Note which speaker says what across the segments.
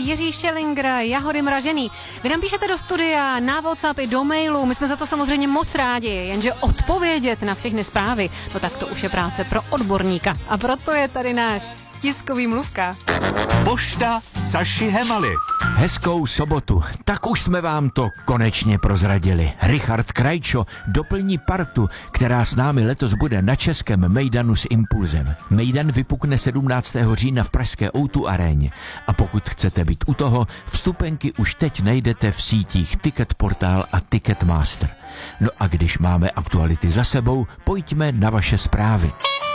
Speaker 1: Jiří Šelinger, Jahody mražený. Vy nám píšete do studia, na WhatsApp i do mailu, my jsme za to samozřejmě moc rádi, jenže odpovědět na všechny zprávy, no tak to už je práce pro odborníka. A proto je tady náš tiskový mluvka.
Speaker 2: Pošta Saši Hemaly.
Speaker 3: Hezkou sobotu. Tak už jsme vám to konečně prozradili. Richard Krajčo doplní partu, která s námi letos bude na českém mejdanu s Impulzem. Mejdan vypukne 17. října v pražské O2 aréně. A pokud chcete být u toho, vstupenky už teď najdete v sítích Ticketportal a Ticketmaster. No a když máme aktuality za sebou, pojďme na vaše zprávy.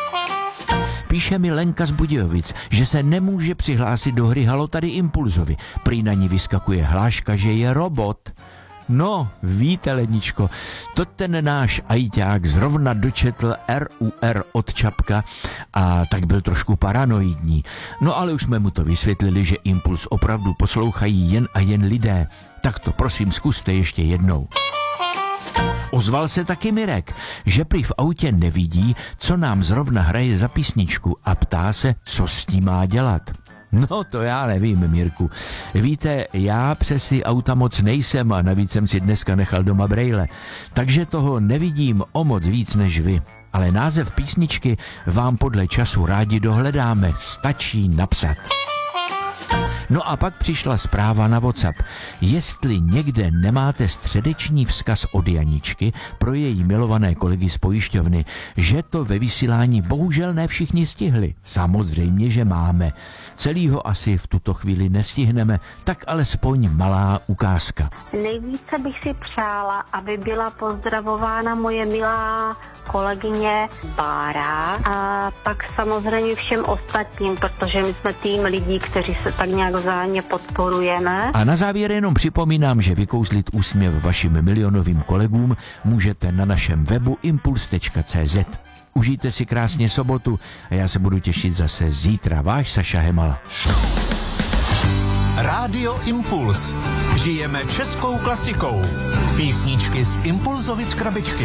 Speaker 3: Píše mi Lenka z Budějovic, že se nemůže přihlásit do hry Halo tady Impulzovi. Prý na ní vyskakuje hláška, že je robot. No, víte, Leničko, to ten náš ajťák zrovna dočetl RUR od Čapka a tak byl trošku paranoidní. No ale už jsme mu to vysvětlili, že Impuls opravdu poslouchají jen a jen lidé. Tak to prosím zkuste ještě jednou. Ozval se taky Mirek, že prý v autě nevidí, co nám zrovna hraje za písničku a ptá se, co s tím má dělat. No to já nevím, Mirku. Víte, já přes ty auta moc nejsem a navíc jsem si dneska nechal doma brejle, takže toho nevidím o moc víc než vy. Ale název písničky vám podle času rádi dohledáme, stačí napsat. No a pak přišla zpráva na WhatsApp. Jestli někde nemáte středeční vzkaz od Janičky pro její milované kolegy z pojišťovny, že to ve vysílání bohužel ne všichni stihli. Samozřejmě, že máme. Celýho asi v tuto chvíli nestihneme, tak alespoň malá ukázka.
Speaker 4: Nejvíce bych si přála, aby byla pozdravována moje milá kolegyně Bára a pak samozřejmě všem ostatním, protože my jsme tým lidí, kteří se tak nějak vzájemně podporujeme.
Speaker 3: A na závěr jenom připomínám, že vykouzlit úsměv vašim milionovým kolegům můžete na našem webu impuls.cz. Užijte si krásně sobotu a já se budu těšit zase zítra. Váš Saša Hemala.
Speaker 2: Rádio Impuls. Žijeme českou klasikou. Písničky z Impulzovic krabičky.